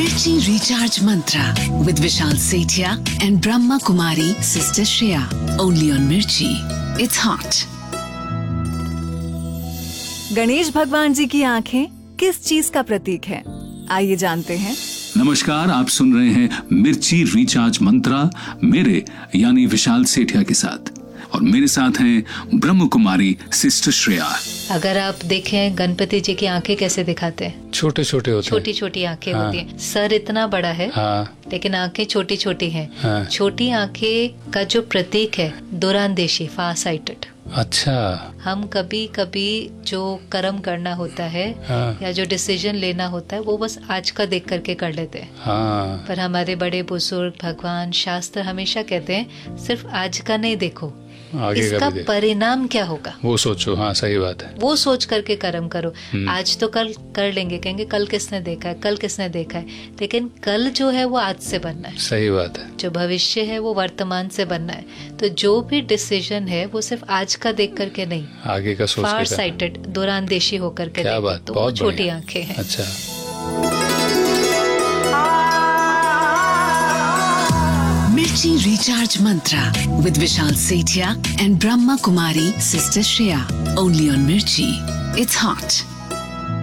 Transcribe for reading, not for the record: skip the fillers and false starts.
Mirchi Recharge Mantra with Vishal Sethia and Brahma Kumari Sister Shreya. Only on Mirchi. It's hot. Ganesh भगवान जी की आंखें किस चीज का प्रतीक है? आइए जानते हैं। नमस्कार, आप सुन रहे हैं मिर्ची रिचार्ज मंत्रा मेरे यानी विशाल सेठिया के साथ, और मेरे साथ हैं ब्रह्म कुमारी सिस्टर श्रेया। अगर आप देखें गणपति जी की आंखें कैसे दिखाते हैं, छोटे छोटे होते हैं, छोटी छोटी आंखें होती हैं। सर इतना बड़ा है, लेकिन आंखें छोटी छोटी हैं। छोटी आंखें का जो प्रतीक है दूरांदेशी, फार साइटेड। अच्छा, हम कभी कभी जो कर्म करना होता है या जो डिसीजन लेना होता है वो बस आज का देख करके कर लेते हैं। पर हमारे बड़े बुजुर्ग, भगवान, शास्त्र हमेशा कहते हैं सिर्फ आज का नहीं देखो, इसका परिणाम क्या होगा वो सोचो। हाँ, सही बात है। वो सोच करके कर्म करो। आज तो कल कर लेंगे, कहेंगे कल किसने देखा है, कल किसने देखा है, लेकिन कल जो है वो आज से बनना है। सही बात है। जो भविष्य है वो वर्तमान से बनना है। तो जो भी डिसीजन है वो सिर्फ आज का देख करके नहीं, आगे का सोच, फार साइटेड, दूरांदेशी होकर के। क्या बात, तो बहुत छोटी आंखें हैं। अच्छा, Mirchi Recharge Mantra with Vishal Sethia and Brahma Kumari Sister Shreya. Only on Mirchi. It's hot.